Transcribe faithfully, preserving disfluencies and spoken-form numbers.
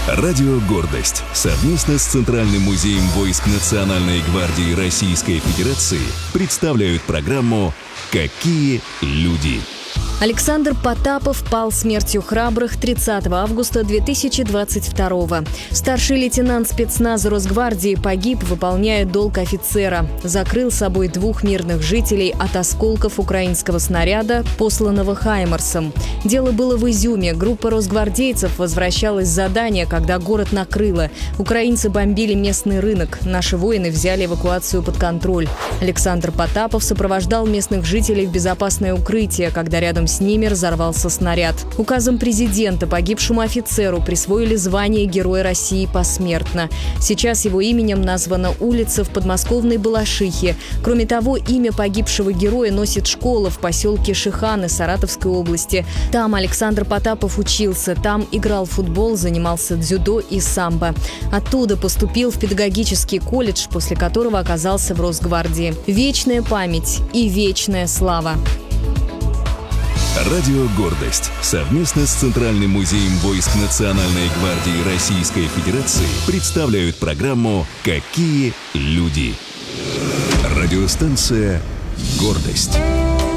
Радио «Гордость» совместно с Центральным музеем войск Национальной гвардии Российской Федерации представляют программу «Какие люди?». Александр Потапов пал смертью храбрых тридцатого августа две тысячи двадцать второго. Старший лейтенант спецназа Росгвардии погиб, выполняя долг офицера. Закрыл собой двух мирных жителей от осколков украинского снаряда, посланного «Хаймарсом». Дело было в Изюме. Группа росгвардейцев возвращалась с задания, когда город накрыло. Украинцы бомбили местный рынок. Наши воины взяли эвакуацию под контроль. Александр Потапов сопровождал местных жителей в безопасное укрытие, когда рядом с ними разорвался снаряд. Указом президента погибшему офицеру присвоили звание Героя России посмертно. Сейчас его именем названа улица в подмосковной Балашихе. Кроме того, имя погибшего героя носит школа в поселке Шиханы Саратовской области. Там Александр Потапов учился, там играл в футбол, занимался дзюдо и самбо. Оттуда поступил в педагогический колледж, после которого оказался в Росгвардии. Вечная память и вечная слава. Радио «Гордость» совместно с Центральным музеем войск Национальной гвардии Российской Федерации представляют программу «Какие люди?». Радиостанция «Гордость».